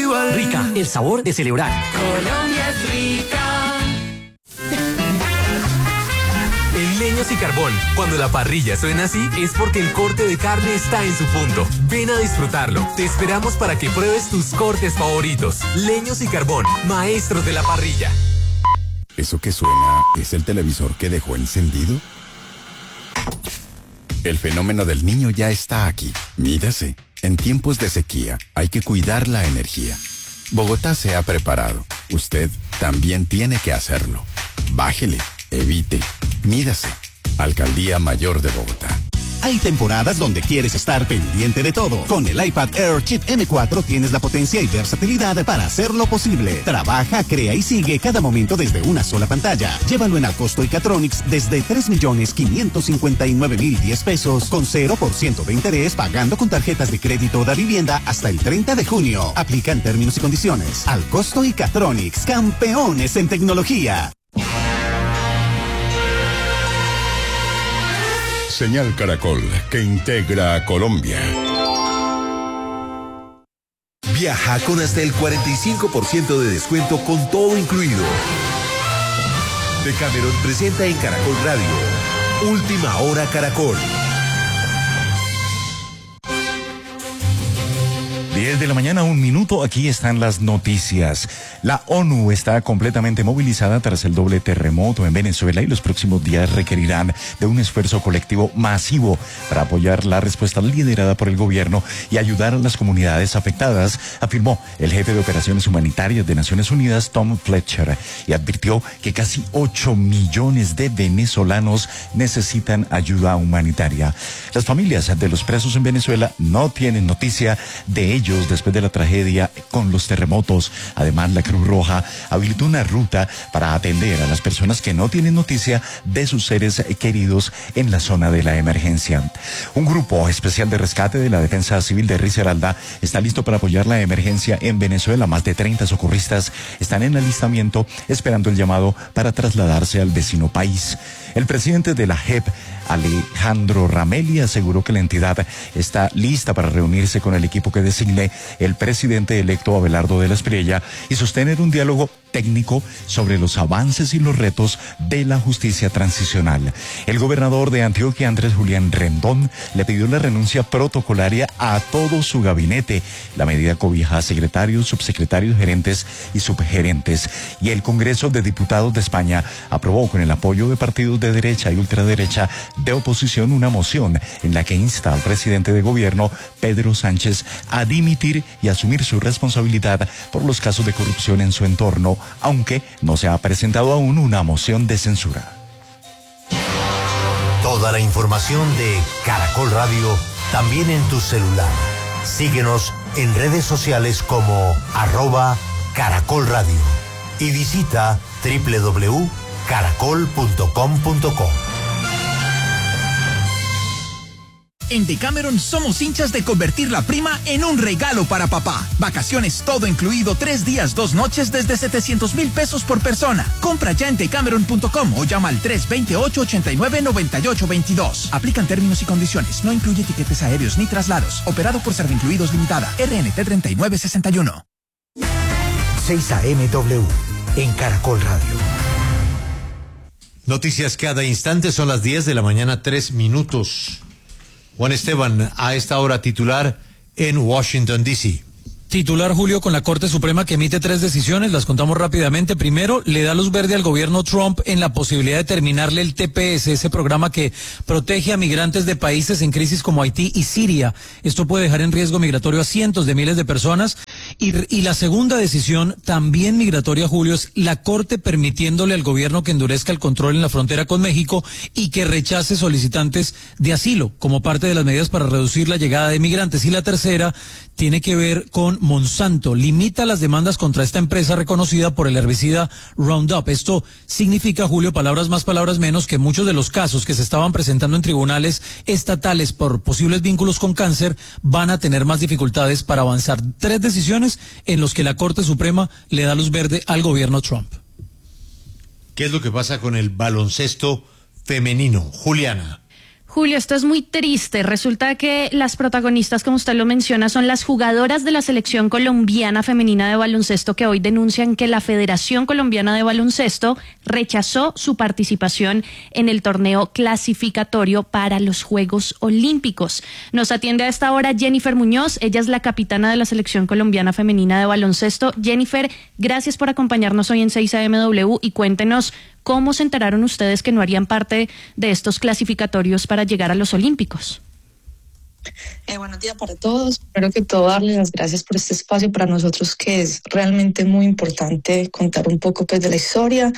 Rica, el sabor de celebrar. Colombia es rica. En Leños y Carbón, cuando la parrilla suena así, es porque el corte de carne está en su punto. Ven a disfrutarlo. Te esperamos para que pruebes tus cortes favoritos. Leños y Carbón, maestros de la parrilla. ¿Eso que suena es el televisor que dejó encendido? El fenómeno del niño ya está aquí. Mírase, en tiempos de sequía hay que cuidar la energía. Bogotá se ha preparado. Usted también tiene que hacerlo. Bájele, evite, mídase. Alcaldía Mayor de Bogotá. Hay temporadas donde quieres estar pendiente de todo. Con el iPad Air Chip M4 tienes la potencia y versatilidad para hacerlo posible. Trabaja, crea y sigue cada momento desde una sola pantalla. Llévalo en Alcosto y Catronics desde 3.559.010 pesos con 0% de interés, pagando con tarjetas de crédito de vivienda hasta el 30 de junio. Aplican términos y condiciones. Alcosto y Catronics, campeones en tecnología. Señal Caracol, que integra a Colombia. Viaja con hasta el 45% de descuento con todo incluido. Decameron presenta en Caracol Radio Última Hora Caracol. 10 de la mañana, 1 minuto, aquí están las noticias. La ONU está completamente movilizada tras el doble terremoto en Venezuela y los próximos días requerirán de un esfuerzo colectivo masivo para apoyar la respuesta liderada por el gobierno y ayudar a las comunidades afectadas, afirmó el jefe de operaciones humanitarias de Naciones Unidas, Tom Fletcher, y advirtió que casi 8 millones de venezolanos necesitan ayuda humanitaria. Las familias de los presos en Venezuela no tienen noticia de ellos después de la tragedia con los terremotos. Además, la Cruz Roja habilitó una ruta para atender a las personas que no tienen noticia de sus seres queridos en la zona de la emergencia. Un grupo especial de rescate de la Defensa Civil de Risaralda está listo para apoyar la emergencia en Venezuela. Más de 30 socorristas están en alistamiento esperando el llamado para trasladarse al vecino país. El presidente de la JEP, Alejandro Ramelli, aseguró que la entidad está lista para reunirse con el equipo que designe el presidente electo Abelardo de la Espriella y sostener un diálogo técnico sobre los avances y los retos de la justicia transicional. El gobernador de Antioquia, Andrés Julián Rendón, le pidió la renuncia protocolaria a todo su gabinete. La medida cobija a secretarios, subsecretarios, gerentes y subgerentes. Y el Congreso de Diputados de España aprobó, con el apoyo de partidos de derecha y ultraderecha de oposición, una moción en la que insta al presidente de gobierno, Pedro Sánchez, a dimitir y asumir su responsabilidad por los casos de corrupción en su entorno, aunque no se ha presentado aún una moción de censura. Toda la información de Caracol Radio también en tu celular. Síguenos en redes sociales como @Caracol Radio y visita www.caracol.com.co. En Decameron somos hinchas de convertir la prima en un regalo para papá. Vacaciones todo incluido, 3 días, 2 noches desde 700,000 pesos por persona. Compra ya en decameron.com o llama al 328-89-9822. Aplican términos y condiciones. No incluye tiquetes aéreos ni traslados. Operado por Servincluidos Limitada. RNT 3961. 6 AMW en Caracol Radio. Noticias cada instante, son las 10 de la mañana, 3 minutos. Juan Esteban, a esta hora titular en Washington, D.C. Titular, Julio, con la Corte Suprema que emite 3 decisiones, las contamos rápidamente. Primero, le da luz verde al gobierno Trump en la posibilidad de terminarle el TPS, ese programa que protege a migrantes de países en crisis como Haití y Siria. Esto puede dejar en riesgo migratorio a cientos de miles de personas. Y la segunda decisión, también migratoria, Julio, es la Corte permitiéndole al gobierno que endurezca el control en la frontera con México y que rechace solicitantes de asilo como parte de las medidas para reducir la llegada de migrantes. Y la tercera tiene que ver con Monsanto. Limita las demandas contra esta empresa reconocida por el herbicida Roundup. Esto significa, Julio, palabras más, palabras menos, que muchos de los casos que se estaban presentando en tribunales estatales por posibles vínculos con cáncer van a tener más dificultades para avanzar. 3 decisiones en los que la Corte Suprema le da luz verde al gobierno Trump. ¿Qué es lo que pasa con el baloncesto femenino? Juliana. Julio, esto es muy triste. Resulta que las protagonistas, como usted lo menciona, son las jugadoras de la selección colombiana femenina de baloncesto que hoy denuncian que la Federación Colombiana de Baloncesto rechazó su participación en el torneo clasificatorio para los Juegos Olímpicos. Nos atiende a esta hora Jennifer Muñoz. Ella es la capitana de la selección colombiana femenina de baloncesto. Jennifer, gracias por acompañarnos hoy en 6 AMW y cuéntenos cómo se enteraron ustedes que no harían parte de estos clasificatorios para llegar a los Olímpicos. Buenos días para todos. Primero que todo, darles las gracias por este espacio para nosotros, que es realmente muy importante contar un poco pues, de la historia.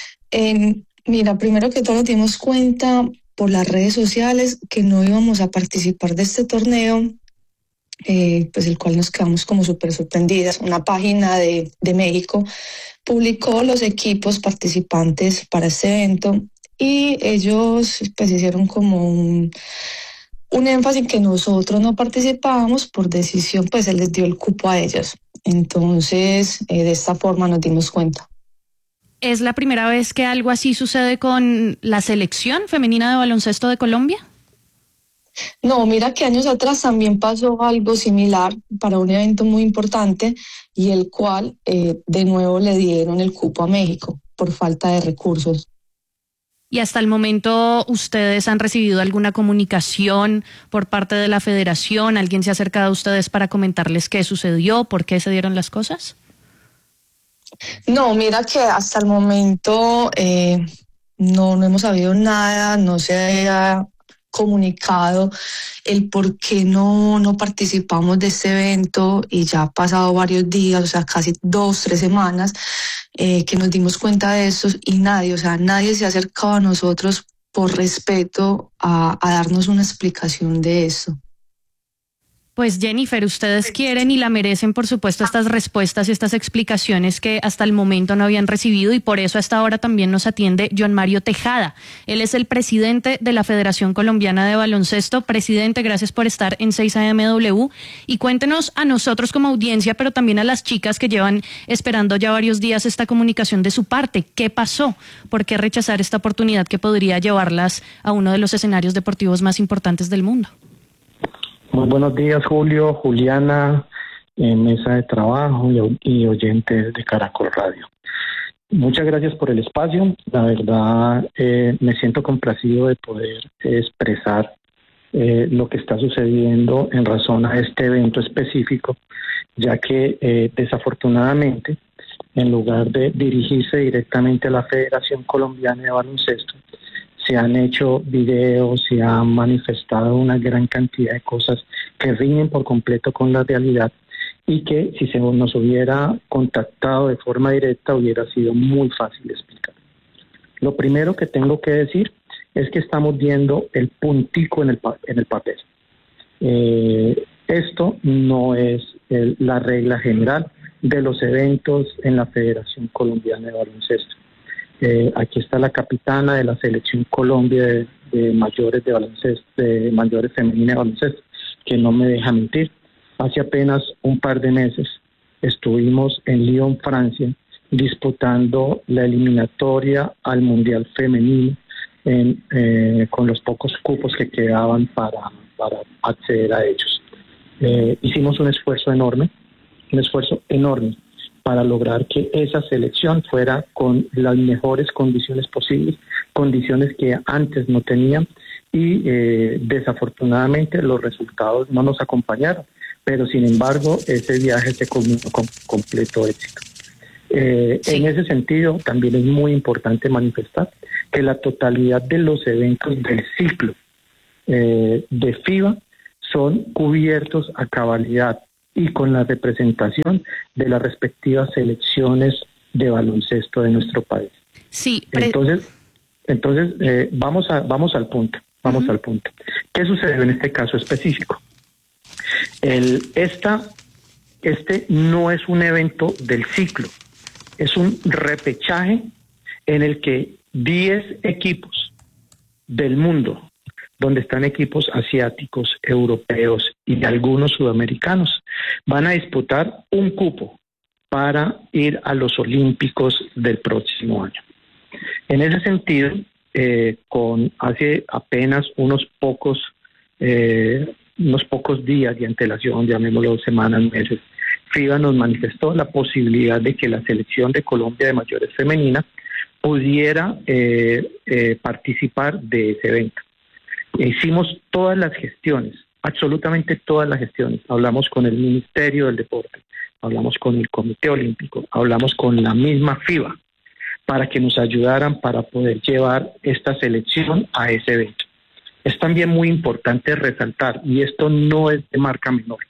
Mira, primero que todo nos dimos cuenta por las redes sociales que no íbamos a participar de este torneo, pues el cual nos quedamos como súper sorprendidas. Una página de México publicó los equipos participantes para este evento y ellos pues hicieron como un énfasis que nosotros no participábamos por decisión, pues se les dio el cupo a ellos. Entonces, de esta forma nos dimos cuenta. ¿Es la primera vez que algo así sucede con la selección femenina de baloncesto de Colombia? No, mira que años atrás también pasó algo similar para un evento muy importante y el cual de nuevo le dieron el cupo a México por falta de recursos. ¿Y hasta el momento ustedes han recibido alguna comunicación por parte de la federación? ¿Alguien se ha acercado a ustedes para comentarles qué sucedió, por qué se dieron las cosas? No, mira que hasta el momento no hemos sabido nada, no se ha comunicado el por qué no participamos de este evento y ya ha pasado varios días, o sea, casi 2-3 semanas que nos dimos cuenta de eso y nadie se ha acercado a nosotros por respeto a darnos una explicación de eso. Pues Jennifer, ustedes quieren y la merecen, por supuesto, estas respuestas y estas explicaciones que hasta el momento no habían recibido y por eso a esta hora también nos atiende John Mario Tejada. Él es el presidente de la Federación Colombiana de Baloncesto. Presidente, gracias por estar en 6 AMW y cuéntenos a nosotros como audiencia, pero también a las chicas que llevan esperando ya varios días esta comunicación de su parte. ¿Qué pasó? ¿Por qué rechazar esta oportunidad que podría llevarlas a uno de los escenarios deportivos más importantes del mundo? Muy buenos días, Julio, Juliana, mesa de trabajo y oyentes de Caracol Radio. Muchas gracias por el espacio. La verdad, me siento complacido de poder expresar lo que está sucediendo en razón a este evento específico, ya que desafortunadamente, en lugar de dirigirse directamente a la Federación Colombiana de Baloncesto, se han hecho videos, se han manifestado una gran cantidad de cosas que riñen por completo con la realidad y que si se nos hubiera contactado de forma directa hubiera sido muy fácil de explicar. Lo primero que tengo que decir es que estamos viendo el puntico en el papel. Esto no es la regla general de los eventos en la Federación Colombiana de Baloncesto. Aquí está la capitana de la selección Colombia de mayores de baloncesto, de mayores femenina de baloncesto, que no me deja mentir. Hace apenas un par de meses estuvimos en Lyon, Francia, disputando la eliminatoria al Mundial Femenino con los pocos cupos que quedaban para acceder a ellos. Hicimos un esfuerzo enorme para lograr que esa selección fuera con las mejores condiciones posibles, condiciones que antes no tenían y desafortunadamente los resultados no nos acompañaron, pero sin embargo ese viaje se culminó con completo éxito. En ese sentido también es muy importante manifestar que la totalidad de los eventos del ciclo de FIBA son cubiertos a cabalidad y con la representación de las respectivas selecciones de baloncesto de nuestro país. Sí, entonces vamos al punto. Al punto. ¿Qué sucedió en este caso específico? Este no es un evento del ciclo, es un repechaje en el que 10 equipos del mundo, donde están equipos asiáticos, europeos y algunos sudamericanos, van a disputar un cupo para ir a los Olímpicos del próximo año. En ese sentido, con hace apenas unos pocos días de antelación, llamémoslo semanas, meses, FIBA nos manifestó la posibilidad de que la selección de Colombia de mayores femenina pudiera participar de ese evento. Hicimos todas las gestiones, absolutamente todas las gestiones. Hablamos con el Ministerio del Deporte, hablamos con el Comité Olímpico, hablamos con la misma FIBA para que nos ayudaran para poder llevar esta selección a ese evento. Es también muy importante resaltar, y esto no es de marca menor,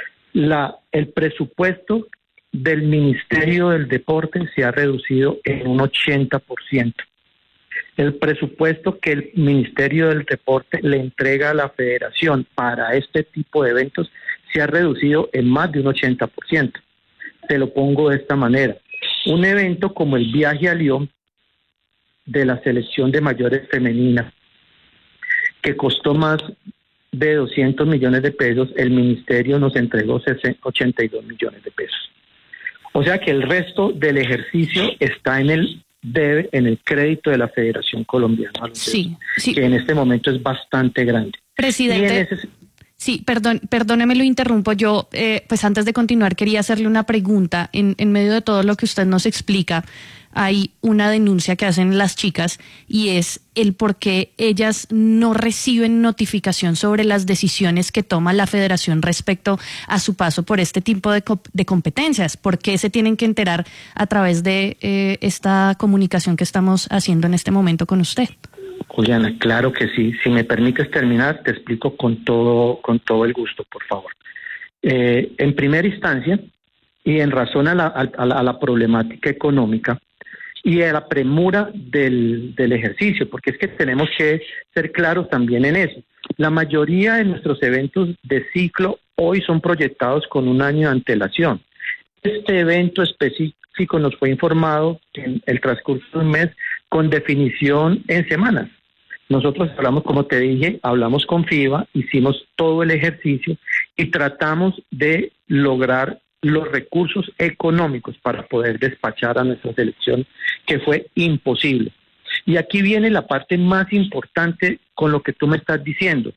el presupuesto del Ministerio del Deporte se ha reducido en un 80%. El presupuesto que el Ministerio del Deporte le entrega a la Federación para este tipo de eventos se ha reducido en más de un 80%. Te lo pongo de esta manera. Un evento como el viaje a Lyon de la selección de mayores femenina, que costó más de 200 millones de pesos, el Ministerio nos entregó 82 millones de pesos. O sea que el resto del ejercicio está en el crédito de la Federación Colombiana, sí. que en este momento es bastante grande. Presidente, sí, perdóneme, lo interrumpo. Yo, pues antes de continuar, quería hacerle una pregunta. En medio de todo lo que usted nos explica, hay una denuncia que hacen las chicas y es el por qué ellas no reciben notificación sobre las decisiones que toma la Federación respecto a su paso por este tipo de competencias. ¿Por qué se tienen que enterar a través de esta comunicación que estamos haciendo en este momento con usted? Juliana, claro que sí. Si me permites terminar, te explico con todo el gusto, por favor. En primera instancia, y en razón a la problemática económica y a la premura del ejercicio, porque es que tenemos que ser claros también en eso. La mayoría de nuestros eventos de ciclo hoy son proyectados con un año de antelación. Este evento específico nos fue informado en el transcurso de un mes con definición en semanas. Nosotros hablamos, como te dije, hablamos con FIBA, hicimos todo el ejercicio y tratamos de lograr los recursos económicos para poder despachar a nuestra selección, que fue imposible. Y aquí viene la parte más importante con lo que tú me estás diciendo.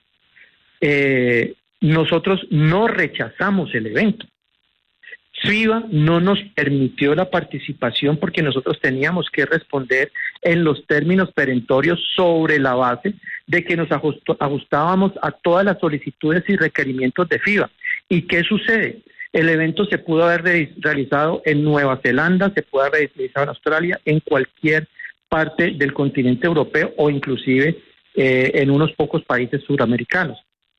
Nosotros no rechazamos el evento. FIBA no nos permitió la participación porque nosotros teníamos que responder en los términos perentorios sobre la base de que nos ajustábamos a todas las solicitudes y requerimientos de FIBA. ¿Y qué sucede? El evento se pudo haber realizado en Nueva Zelanda, se pudo haber realizado en Australia, en cualquier parte del continente europeo o inclusive en unos pocos países suramericanos.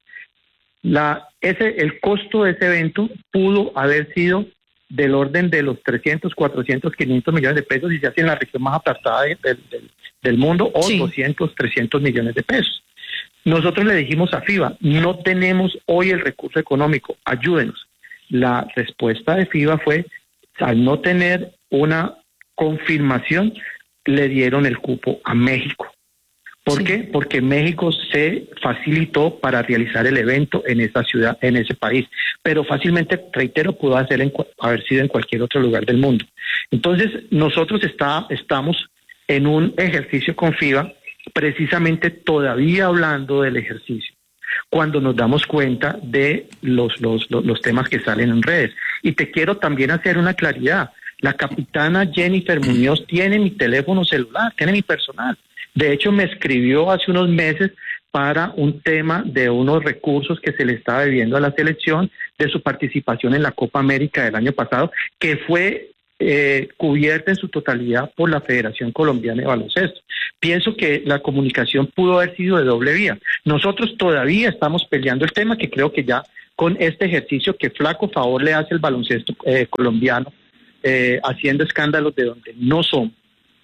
El costo de ese evento pudo haber sido del orden de los 300, 400, 500 millones de pesos y se hace en la región más apartada del mundo, o sí, 200, 300 millones de pesos. Nosotros le dijimos a FIBA, no tenemos hoy el recurso económico, ayúdenos. La respuesta de FIBA fue, al no tener una confirmación, le dieron el cupo a México. ¿Por qué? Porque México se facilitó para realizar el evento en esa ciudad, en ese país, pero fácilmente, reitero, pudo haber sido en cualquier otro lugar del mundo. Entonces, nosotros estamos en un ejercicio con FIBA, precisamente todavía hablando del ejercicio, cuando nos damos cuenta de los temas que salen en redes. Y te quiero también hacer una claridad. La capitana Jennifer Muñoz tiene mi teléfono celular, tiene mi personal. De hecho, me escribió hace unos meses para un tema de unos recursos que se le estaba debiendo a la selección de su participación en la Copa América del año pasado, que fue cubierta en su totalidad por la Federación Colombiana de Baloncesto. Pienso que la comunicación pudo haber sido de doble vía. Nosotros todavía estamos peleando el tema, que creo que ya con este ejercicio que flaco favor le hace el baloncesto colombiano, haciendo escándalos de donde no son.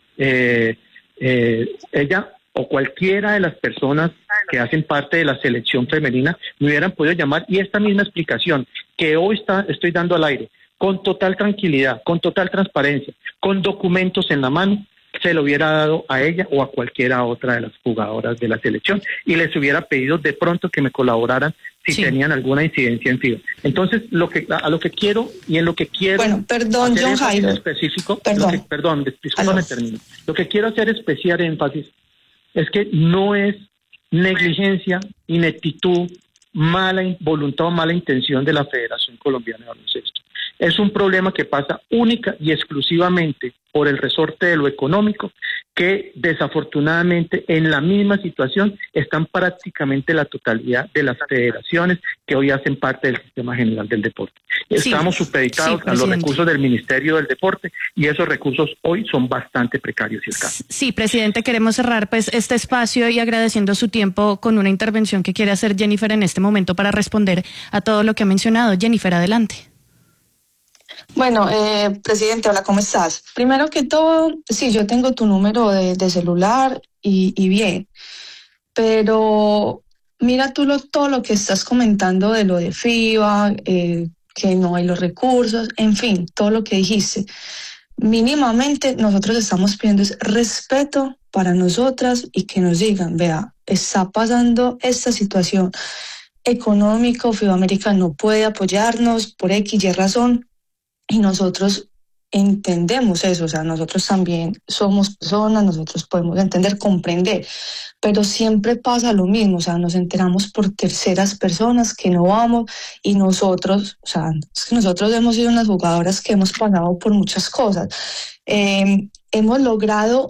Ella o cualquiera de las personas que hacen parte de la selección femenina me hubieran podido llamar, y esta misma explicación que hoy estoy dando al aire, con total tranquilidad, con total transparencia, con documentos en la mano, se lo hubiera dado a ella o a cualquiera otra de las jugadoras de la selección, y les hubiera pedido de pronto que me colaboraran si tenían alguna incidencia en FIBA. Entonces, a lo que quiero y en lo que quiero... Bueno, perdón, John Jairo. Discúlpame, termino. Lo que quiero hacer especial énfasis es que no es negligencia, ineptitud, mala voluntad o mala intención de la Federación Colombiana de Baloncesto. Es un problema que pasa única y exclusivamente por el resorte de lo económico, que desafortunadamente en la misma situación están prácticamente la totalidad de las federaciones que hoy hacen parte del sistema general del deporte. Estamos supeditados a los recursos del Ministerio del Deporte y esos recursos hoy son bastante precarios y escasos. Sí, presidente, queremos cerrar pues este espacio y agradeciendo su tiempo con una intervención que quiere hacer Jennifer en este momento para responder a todo lo que ha mencionado. Jennifer, adelante. Bueno, presidente, hola, ¿cómo estás? Primero que todo, sí, yo tengo tu número de celular y bien, pero mira tú todo lo que estás comentando de lo de FIBA, que no hay los recursos, en fin, todo lo que dijiste. Mínimamente nosotros estamos pidiendo es respeto para nosotras y que nos digan, vea, está pasando esta situación económica, FIBA América no puede apoyarnos por X y razón. Y nosotros entendemos eso, o sea, nosotros también somos personas, nosotros podemos entender, comprender, pero siempre pasa lo mismo, o sea, nos enteramos por terceras personas que no vamos y nosotros, o sea, es que nosotros hemos sido unas jugadoras que hemos pasado por muchas cosas. Hemos logrado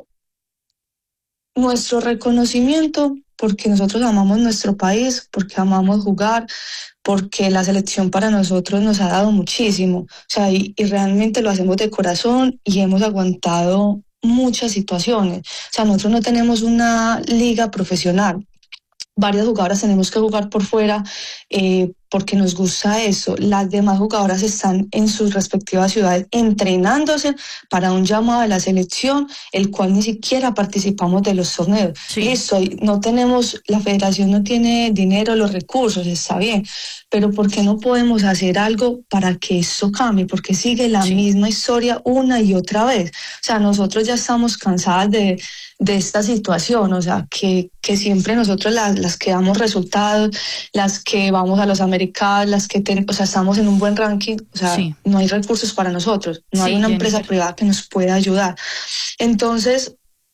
nuestro reconocimiento porque nosotros amamos nuestro país, porque amamos jugar, porque la selección para nosotros nos ha dado muchísimo, o sea, y realmente lo hacemos de corazón y hemos aguantado muchas situaciones. O sea, nosotros no tenemos una liga profesional. Varias jugadoras tenemos que jugar por fuera porque nos gusta eso. Las demás jugadoras están en sus respectivas ciudades entrenándose para un llamado de la selección, el cual ni siquiera participamos de los torneos. Sí. Listo, no tenemos, la federación no tiene dinero, los recursos, está bien, pero ¿por qué no podemos hacer algo para que esto cambie? Porque sigue la misma historia una y otra vez. O sea, nosotros ya estamos cansadas de esta situación, o sea, que siempre nosotros las que damos resultados, las que vamos a los americanos, las que o sea, estamos en un buen ranking, o sea, no hay recursos para nosotros, no hay una empresa privada que nos pueda ayudar. Entonces,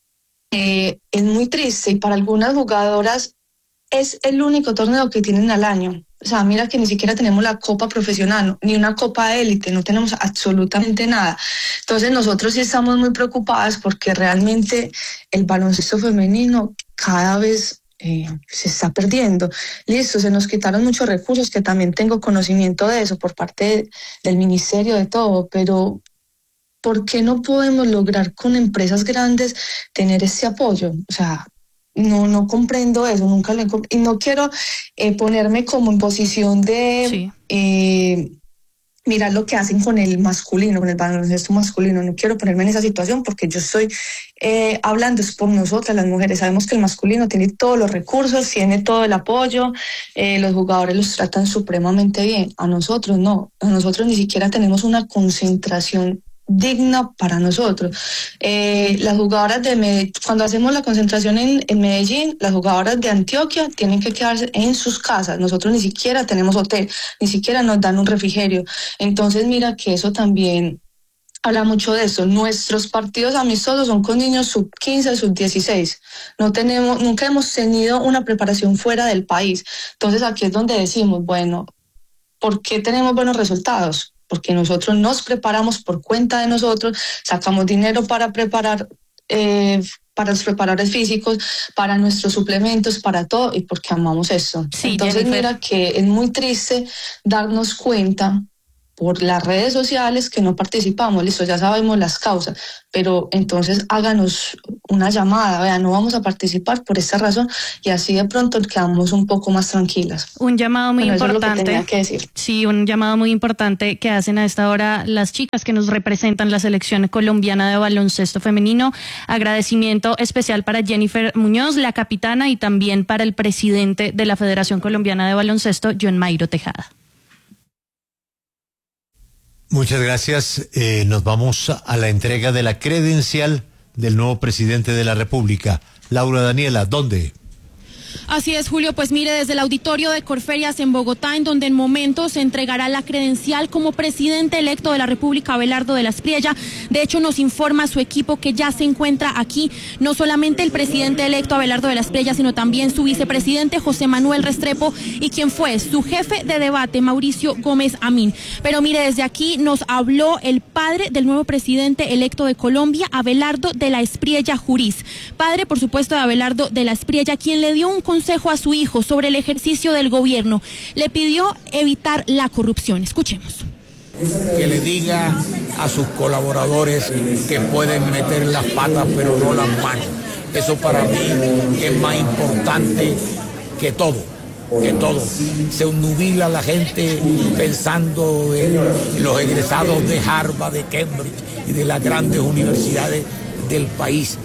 es muy triste y para algunas jugadoras es el único torneo que tienen al año. O sea, mira que ni siquiera tenemos la copa profesional, ni una copa élite, no tenemos absolutamente nada. Entonces nosotros sí estamos muy preocupadas porque realmente el baloncesto femenino cada vez se está perdiendo. Listo, se nos quitaron muchos recursos, que también tengo conocimiento de eso por parte del ministerio, de todo, pero ¿por qué no podemos lograr con empresas grandes tener ese apoyo? O sea, no comprendo eso, nunca lo y no quiero ponerme como en posición de mirar lo que hacen con el masculino, con el baloncesto masculino. No quiero ponerme en esa situación porque yo estoy hablando es por nosotras las mujeres. Sabemos que el masculino tiene todos los recursos, tiene todo el apoyo, los jugadores los tratan supremamente bien. A nosotros no, a nosotros ni siquiera tenemos una concentración digna para nosotros. Las jugadoras de Medellín, cuando hacemos la concentración en Medellín, las jugadoras de Antioquia tienen que quedarse en sus casas. Nosotros ni siquiera tenemos hotel, ni siquiera nos dan un refrigerio. Entonces mira que eso también habla mucho de eso. Nuestros partidos amistosos son con niños sub-15, sub-16. Nunca hemos tenido una preparación fuera del país. Entonces aquí es donde decimos, bueno, ¿por qué tenemos buenos resultados? Porque nosotros nos preparamos por cuenta de nosotros, sacamos dinero para preparar, para los preparadores físicos, para nuestros suplementos, para todo, y porque amamos eso. Sí, entonces Jennifer, mira que es muy triste darnos cuenta por las redes sociales que no participamos. Listo, ya sabemos las causas, pero entonces háganos una llamada, vean, no vamos a participar por esta razón, y así de pronto quedamos un poco más tranquilas. Un llamado muy importante. Eso es lo que tenía que decir. Sí, un llamado muy importante que hacen a esta hora las chicas que nos representan la selección colombiana de baloncesto femenino. Agradecimiento especial para Jennifer Muñoz, la capitana, y también para el presidente de la Federación Colombiana de Baloncesto, John Mayro Tejada. Muchas gracias. Nos vamos a la entrega de la credencial del nuevo presidente de la República. Laura Daniela, ¿dónde? Así es, Julio, pues mire, desde el auditorio de Corferias en Bogotá, en donde en momentos se entregará la credencial como presidente electo de la República, Abelardo de la Espriella. De hecho, nos informa su equipo que ya se encuentra aquí, no solamente el presidente electo Abelardo de la Espriella, sino también su vicepresidente José Manuel Restrepo y quien fue su jefe de debate, Mauricio Gómez Amín. Pero mire, desde aquí nos habló el padre del nuevo presidente electo de Colombia, Abelardo de la Espriella Juriz. Padre, por supuesto, de Abelardo de la Espriella, quien le dio un consejo a su hijo sobre el ejercicio del gobierno. Le pidió evitar la corrupción. Escuchemos. Que le diga a sus colaboradores que pueden meter las patas pero no las manos. Eso para mí es más importante que todo. Se obnubila la gente pensando en los egresados de Harvard, de Cambridge y de las grandes universidades del país.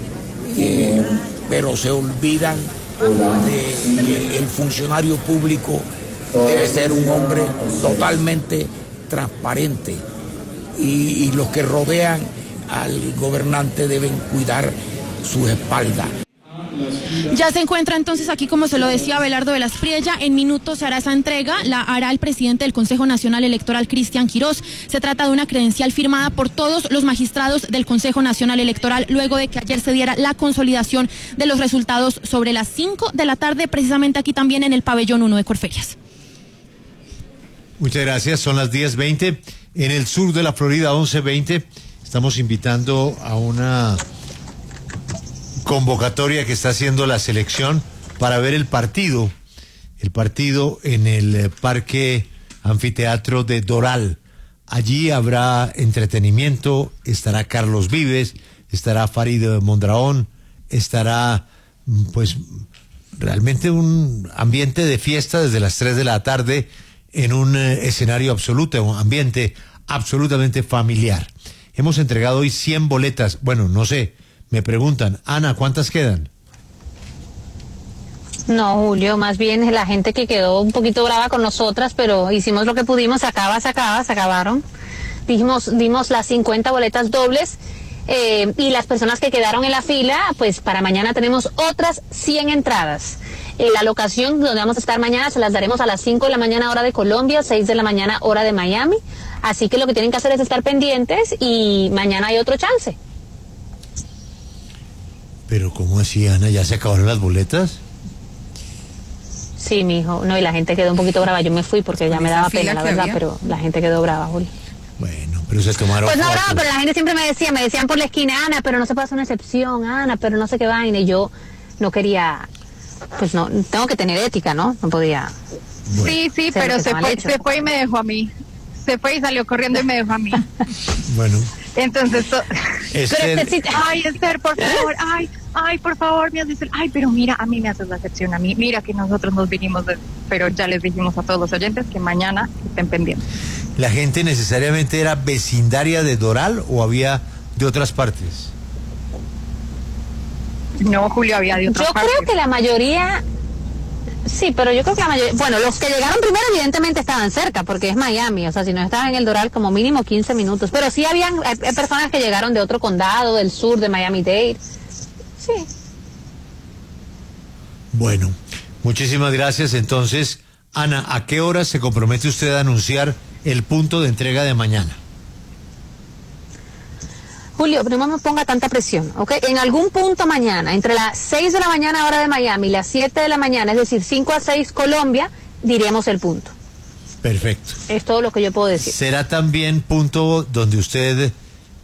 Pero se olvidan de que el funcionario público debe ser un hombre totalmente transparente y los que rodean al gobernante deben cuidar sus espaldas. Ya se encuentra entonces aquí, como se lo decía, Abelardo de la Espriella. En minutos se hará esa entrega, la hará el presidente del Consejo Nacional Electoral, Cristian Quirós. Se trata de una credencial firmada por todos los magistrados del Consejo Nacional Electoral, luego de que ayer se diera la consolidación de los resultados sobre las 5 de la tarde, precisamente aquí también en el pabellón 1 de Corferias. Muchas gracias, son las 10:20. En el sur de la Florida, 11:20, estamos invitando a una convocatoria que está haciendo la selección para ver el partido en el Parque Anfiteatro de Doral. Allí habrá entretenimiento, estará Carlos Vives, estará Farid Mondraón, estará pues realmente un ambiente de fiesta desde las 3 de la tarde en un escenario absoluto, un ambiente absolutamente familiar. Hemos entregado hoy 100 boletas, bueno, no sé, me preguntan, Ana, ¿cuántas quedan? No, Julio, más bien la gente que quedó un poquito brava con nosotras, pero hicimos lo que pudimos, se acabaron. Dimos las 50 boletas dobles y las personas que quedaron en la fila, pues para mañana tenemos otras 100 entradas. La locación donde vamos a estar mañana se las daremos a las 5 de la mañana hora de Colombia, 6 de la mañana hora de Miami, así que lo que tienen que hacer es estar pendientes y mañana hay otro chance. Pero ¿cómo así, Ana? ¿Ya se acabaron las boletas? Sí, mijo. No, y la gente quedó un poquito brava. Yo me fui porque ya me daba pena, la verdad, pero la gente quedó brava, Julio. Bueno, pero se tomaron Pues no fotos. brava, pero la gente siempre me decían por la esquina, Ana, pero no se puede hacer una excepción, Ana, pero no sé qué vaina. Y yo no quería, pues no, tengo que tener ética, ¿no? No podía. Bueno. Sí, pero se fue y me dejó a mí. Se fue y salió corriendo y me dejó a mí. Bueno. Entonces, Esther... ay, Esther, por favor, ay, por favor, me haces, pero mira, a mí me haces la excepción, a mí, mira que nosotros nos vinimos, pero ya les dijimos a todos los oyentes que mañana estén pendientes. ¿La gente necesariamente era vecindaria de Doral o había de otras partes? No, Julio, había de otras partes. Yo creo que la mayoría... Sí, pero yo creo que la mayoría, bueno, los que llegaron primero evidentemente estaban cerca, porque es Miami, o sea, si no estaban en el Doral como mínimo 15 minutos, pero sí habían personas que llegaron de otro condado, del sur, de Miami-Dade, sí. Bueno, muchísimas gracias. Entonces, Ana, ¿a qué hora se compromete usted a anunciar el punto de entrega de mañana? Julio, pero no me ponga tanta presión, ¿ok? En algún punto mañana, entre las 6 de la mañana hora de Miami y las 7 de la mañana, es decir, 5 a 6 Colombia, diremos el punto. Perfecto. Es todo lo que yo puedo decir. ¿Será también punto donde usted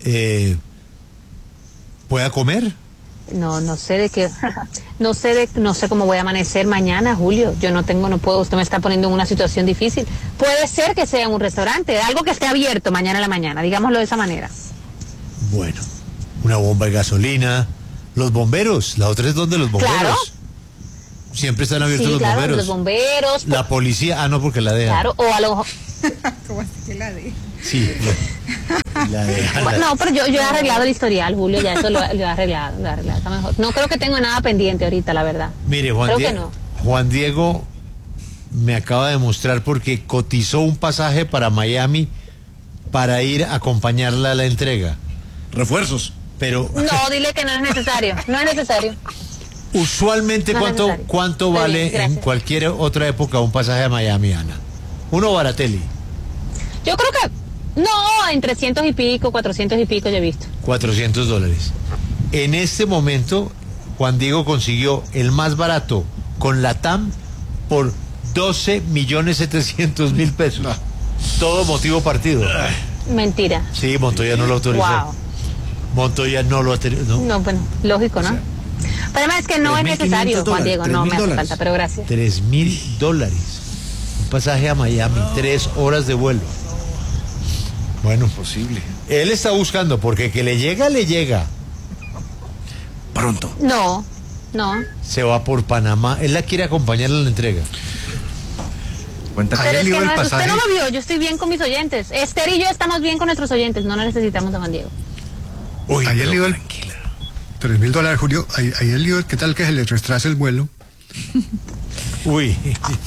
pueda comer? No sé de qué, no sé cómo voy a amanecer mañana, Julio. Yo no puedo, usted me está poniendo en una situación difícil. Puede ser que sea en un restaurante, algo que esté abierto mañana en la mañana, digámoslo de esa manera. Bueno, una bomba de gasolina, los bomberos, la otra es donde los bomberos. Claro. Siempre están abiertos los claro, bomberos. Los bomberos. La policía, no, porque la dejan. Claro, o a lo ¿Cómo así que la dejan? Sí, la dejan. No, pero yo he arreglado el historial, Julio, ya eso lo he arreglado, está mejor. No creo que tengo nada pendiente ahorita, la verdad. Mire, Juan Diego me acaba de mostrar porque cotizó un pasaje para Miami para ir a acompañarla a la entrega. Refuerzos. Pero... No, dile que no es necesario, no es necesario. Usualmente, No ¿cuánto Está vale bien, gracias. en cualquier otra época un pasaje a Miami, Ana? Uno Baratelli, Yo creo que, no, en 300 y pico, 400 y pico yo he visto. $400. En este momento, Juan Diego consiguió el más barato con Latam por 12.700.000 pesos. Todo motivo partido. Mentira. Sí, Montoya no lo autorizó. Wow. Montoya no lo autorizó. ¿No? No, bueno, lógico, ¿no? Pero además es que no es necesario, Juan Diego, no me hace falta, pero gracias. $3.000. Un pasaje a Miami, 3 horas de vuelo. Bueno, posible. Él está buscando, porque que le llega, le llega. Pronto. No. Se va por Panamá. Él la quiere acompañar en la entrega. Pero es que no, usted no lo vio, yo estoy bien con mis oyentes. Esther y yo estamos bien con nuestros oyentes, no necesitamos a Juan Diego. Ahí el lío del $3.000, Julio. Ahí el lío, ¿qué tal que se le retrase el vuelo? Uy.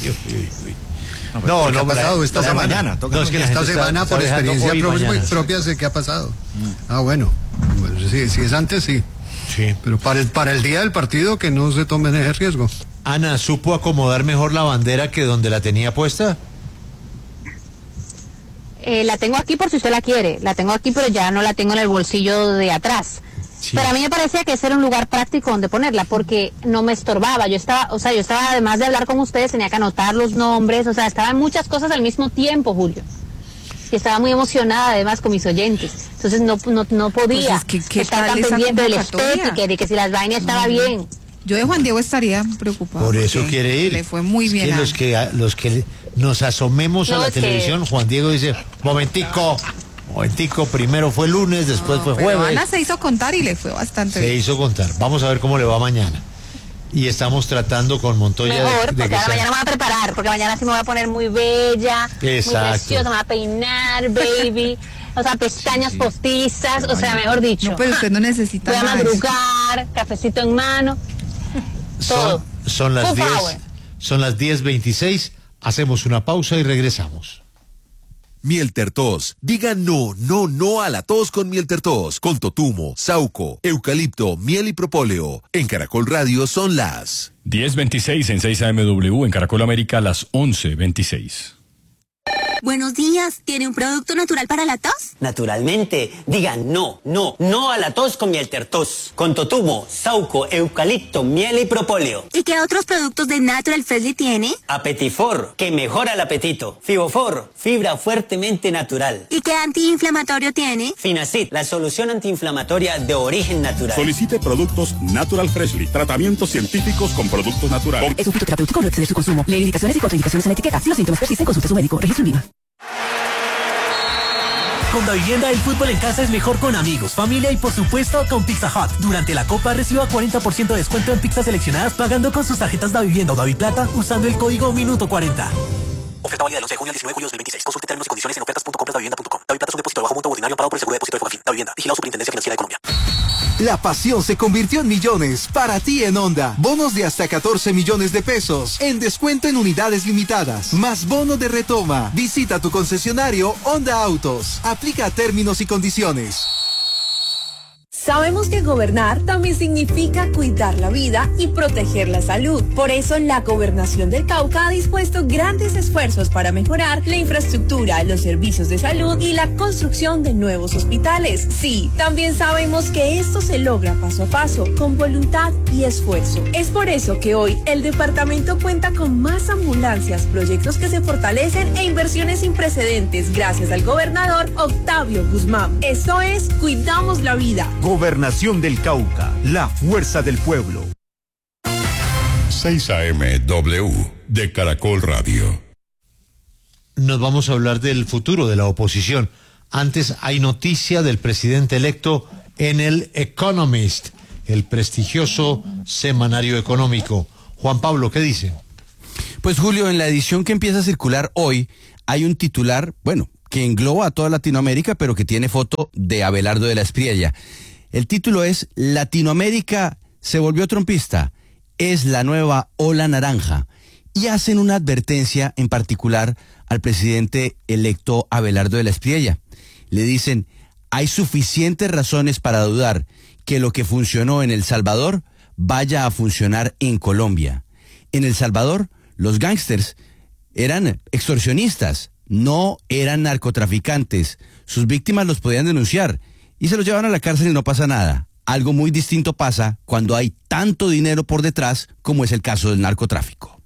No, ¿qué ha pasado esta semana? No, es que esta semana, por experiencia propia, sé qué ha pasado. Bueno, si es antes, sí. Sí. Pero para el día del partido, que no se tomen ese riesgo. Ana, ¿supo acomodar mejor la bandera que donde la tenía puesta? La tengo aquí por si usted la quiere, la tengo aquí pero ya no la tengo en el bolsillo de atrás. Sí. Pero a mí me parecía que ese era un lugar práctico donde ponerla porque no me estorbaba. Yo estaba además de hablar con ustedes tenía que anotar los nombres, estaba en muchas cosas al mismo tiempo, Julio. Y estaba muy emocionada además con mis oyentes. Entonces no podía estar tan pendiente del estética, de que si las vainas estaba bien. Yo de Juan Diego estaría preocupado. Por eso quiere ir. Le fue muy bien. Los que nos asomemos a la televisión, Juan Diego dice, momentico, primero fue lunes, después fue jueves. Ana se hizo contar y le fue bastante bien. Se hizo contar. Vamos a ver cómo le va mañana. Y estamos tratando con Montoya mejor, porque mañana me voy a preparar, porque mañana sí me voy a poner muy bella, exacto, muy preciosa, me voy a peinar, baby. Pestañas postizas, mejor dicho. No, pero usted no necesita. Voy a madrugar, cafecito en mano. Todo. Son las 10. Son las 10:26. Hacemos una pausa y regresamos. Miel Tertos. Diga no a la tos con Miel Tertos. Con totumo, sauco, eucalipto, miel y propóleo. En Caracol Radio son las 10:26 en 6 AMW. En Caracol América, las 11:26. Buenos días, ¿tiene un producto natural para la tos? Naturalmente, diga no a la tos con Miel Tertos. Con totumo, sauco, eucalipto, miel y propóleo. ¿Y qué otros productos de Natural Freshly tiene? Apetifor, que mejora el apetito. Fibofor, fibra fuertemente natural. ¿Y qué antiinflamatorio tiene? Finacid, la solución antiinflamatoria de origen natural. Solicite productos Natural Freshly, tratamientos científicos con productos naturales. Es un fitoterapéutico, no excede su consumo. Lee indicaciones y contraindicaciones en etiqueta. Si los síntomas persisten, consulte a su médico. Registro en línea. Con Davivienda, el fútbol en casa es mejor con amigos, familia y por supuesto con Pizza Hut. Durante la Copa reciba 40% de descuento en pizzas seleccionadas pagando con sus tarjetas Davivienda o Daviplata usando el código Minuto40. Oferta válida del 11 de junio al 19 de julio de 2026. Consulte términos y condiciones en ofertas.compras.davivienda.com. Daviplata es un depósito de bajo monto ordinario amparado por el Seguro de Depósito de Fogafín. Davivienda, vigilado Superintendencia Financiera de Colombia. La pasión se convirtió en millones para ti en Honda. Bonos de hasta 14 millones de pesos en descuento en unidades limitadas. Más bono de retoma. Visita tu concesionario Honda Autos. Aplica términos y condiciones. Sabemos que gobernar también significa cuidar la vida y proteger la salud. Por eso la Gobernación del Cauca ha dispuesto grandes esfuerzos para mejorar la infraestructura, los servicios de salud y la construcción de nuevos hospitales. Sí, también sabemos que esto se logra paso a paso, con voluntad y esfuerzo. Es por eso que hoy el departamento cuenta con más ambulancias, proyectos que se fortalecen e inversiones sin precedentes gracias al gobernador Octavio Guzmán. Eso es, cuidamos la vida. Gobernación del Cauca, la fuerza del pueblo. 6 AMW de Caracol Radio. Nos vamos a hablar del futuro de la oposición. Antes hay noticia del presidente electo en el Economist, el prestigioso semanario económico. Juan Pablo, ¿qué dice? Pues Julio, en la edición que empieza a circular hoy hay un titular, que engloba a toda Latinoamérica, pero que tiene foto de Abelardo de la Espriella. El título es Latinoamérica se volvió trompista, es la nueva ola naranja, y hacen una advertencia en particular al presidente electo Abelardo de la Espriella. Le dicen, hay suficientes razones para dudar que lo que funcionó en El Salvador vaya a funcionar en Colombia. En El Salvador, los gángsters eran extorsionistas, no eran narcotraficantes. Sus víctimas los podían denunciar y se los llevan a la cárcel y no pasa nada. Algo muy distinto pasa cuando hay tanto dinero por detrás, como es el caso del narcotráfico.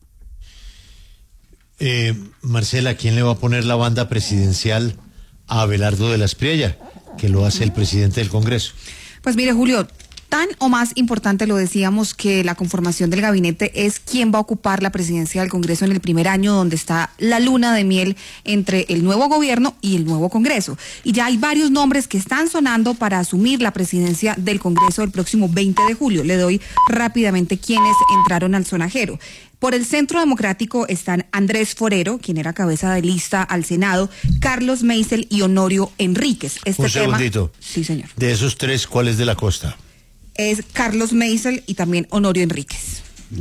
Marcela, ¿quién le va a poner la banda presidencial a Abelardo de la Espriella, que lo hace el presidente del Congreso? Pues mire, Julio, tan o más importante, lo decíamos, que la conformación del gabinete es quién va a ocupar la presidencia del Congreso en el primer año, donde está la luna de miel entre el nuevo gobierno y el nuevo Congreso. Y ya hay varios nombres que están sonando para asumir la presidencia del Congreso el próximo 20 de julio. Le doy rápidamente quienes entraron al sonajero. Por el Centro Democrático están Andrés Forero, quien era cabeza de lista al Senado, Carlos Meisel y Honorio Enríquez. Un segundito. Sí, señor. De esos tres, ¿cuál es de la costa? Es Carlos Meisel y también Honorio Enríquez.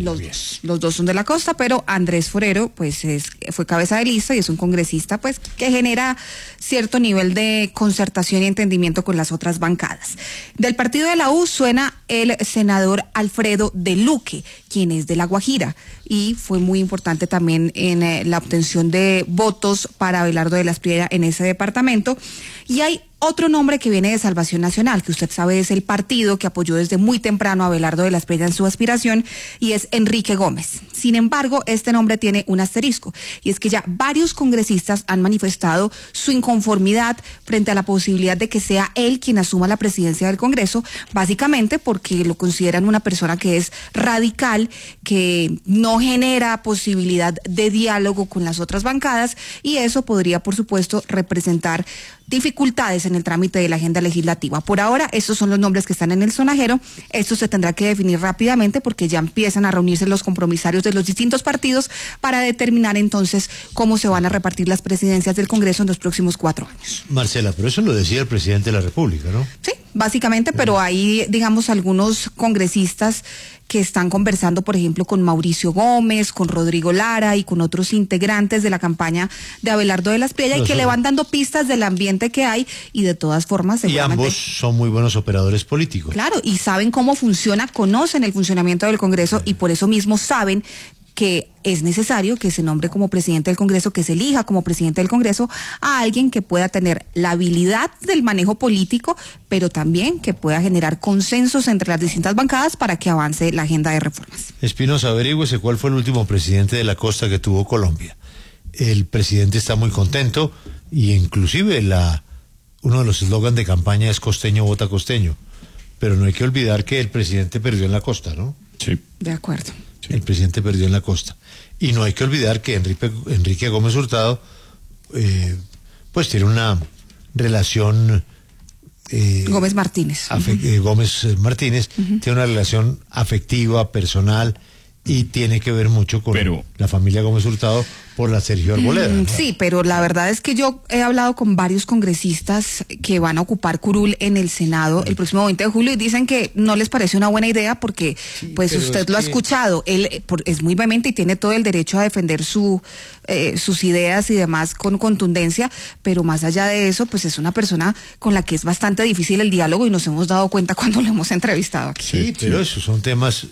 Los dos son de la costa, pero Andrés Forero pues fue cabeza de lista y es un congresista pues que genera cierto nivel de concertación y entendimiento con las otras bancadas. Del partido de la U suena el senador Alfredo de Luque, quien es de La Guajira y fue muy importante también en la obtención de votos para Abelardo de la Espriella en ese departamento. Y hay otro nombre que viene de Salvación Nacional, que usted sabe es el partido que apoyó desde muy temprano a Abelardo de la Espriella en su aspiración, y es Enrique Gómez. Sin embargo, este nombre tiene un asterisco, y es que ya varios congresistas han manifestado su inconformidad frente a la posibilidad de que sea él quien asuma la presidencia del Congreso, básicamente porque lo consideran una persona que es radical, que no genera posibilidad de diálogo con las otras bancadas, y eso podría, por supuesto, representar dificultades en el trámite de la agenda legislativa. Por ahora, estos son los nombres que están en el sonajero. Esto se tendrá que definir rápidamente porque ya empiezan a reunirse los compromisarios de los distintos partidos para determinar entonces cómo se van a repartir las presidencias del Congreso en los próximos 4 años. Marcela, pero eso lo decía el presidente de la República, ¿no? Sí, básicamente, pero hay, digamos, algunos congresistas que están conversando, por ejemplo, con Mauricio Gómez, con Rodrigo Lara y con otros integrantes de la campaña de Abelardo de la Espriella y que le van dando pistas del ambiente que hay y de todas formas... Y ambos son muy buenos operadores políticos. Claro, y saben cómo funciona, conocen el funcionamiento del Congreso y por eso mismo saben que es necesario que se nombre como presidente del Congreso, que se elija como presidente del Congreso a alguien que pueda tener la habilidad del manejo político, pero también que pueda generar consensos entre las distintas bancadas para que avance la agenda de reformas. Espinosa, averígüese cuál fue el último presidente de la costa que tuvo Colombia. El presidente está muy contento y inclusive uno de los eslogans de campaña es costeño vota costeño, pero no hay que olvidar que el presidente perdió en la costa, ¿no? Sí. De acuerdo. El presidente perdió en la costa. Y no hay que olvidar que Enrique Gómez Hurtado pues tiene una relación... Gómez Martínez. Gómez Martínez tiene una relación afectiva, personal, y tiene que ver mucho con la familia Gómez Hurtado por la Sergio Arboleda, ¿no? Sí, pero la verdad es que yo he hablado con varios congresistas que van a ocupar curul en el Senado el próximo 20 de julio y dicen que no les parece una buena idea porque, pues usted lo ha escuchado, él es muy vehemente y tiene todo el derecho a defender sus ideas y demás con contundencia, pero más allá de eso, pues es una persona con la que es bastante difícil el diálogo y nos hemos dado cuenta cuando lo hemos entrevistado aquí. Sí, pero esos son temas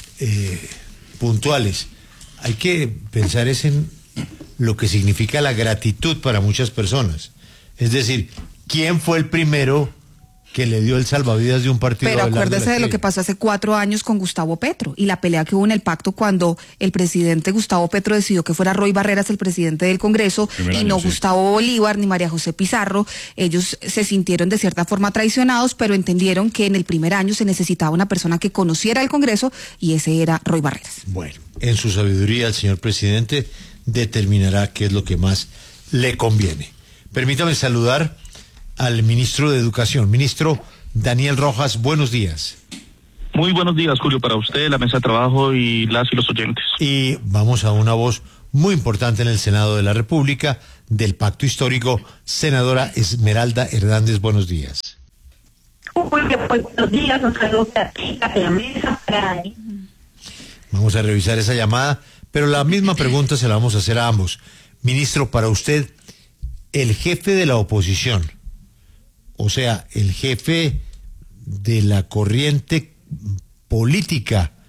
puntuales. Hay que pensar en lo que significa la gratitud para muchas personas. Es decir, ¿quién fue el primero que le dio el salvavidas de un partido? Pero acuérdese de lo que pasó hace 4 años con Gustavo Petro y la pelea que hubo en el pacto cuando el presidente Gustavo Petro decidió que fuera Roy Barreras el presidente del Congreso y no Gustavo Bolívar ni María José Pizarro. Ellos se sintieron de cierta forma traicionados, pero entendieron que en el primer año se necesitaba una persona que conociera el Congreso y ese era Roy Barreras. Bueno, en su sabiduría el señor presidente determinará qué es lo que más le conviene. Permítame saludar al ministro de Educación. Ministro Daniel Rojas, buenos días. Muy buenos días, Julio, para usted, la mesa de trabajo y las y los oyentes. Y vamos a una voz muy importante en el Senado de la República del Pacto Histórico, senadora Esmeralda Hernández, buenos días. Julio, pues buenos días, un saludo a la mesa. Vamos a revisar esa llamada, pero la misma pregunta se la vamos a hacer a ambos. Ministro, para usted, el jefe de la oposición, o sea, el jefe de la corriente política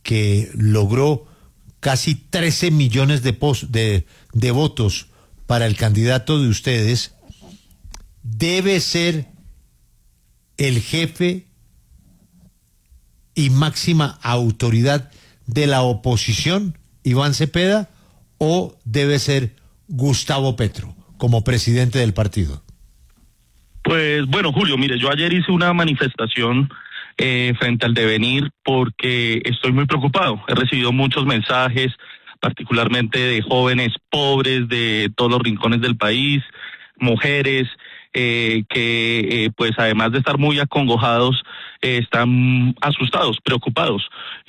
que logró casi 13 millones de votos para el candidato de ustedes, debe ser el jefe y máxima autoridad de la oposición, Iván Cepeda, o debe ser Gustavo Petro como presidente del partido? Pues bueno, Julio, mire, yo ayer hice una manifestación frente al devenir porque estoy muy preocupado. He recibido muchos mensajes, particularmente de jóvenes pobres de todos los rincones del país, mujeres que pues además de estar muy acongojados, están asustados, preocupados.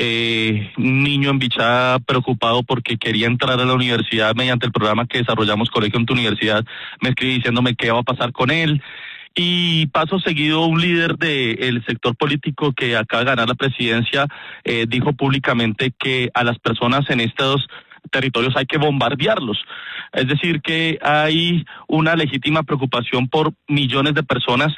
Un niño en Bichada preocupado porque quería entrar a la universidad mediante el programa que desarrollamos Colegio en tu Universidad, me escribe diciéndome qué va a pasar con él. Y paso seguido, un líder del sector político que acaba de ganar la presidencia dijo públicamente que a las personas en estos territorios hay que bombardearlos. Es decir, que hay una legítima preocupación por millones de personas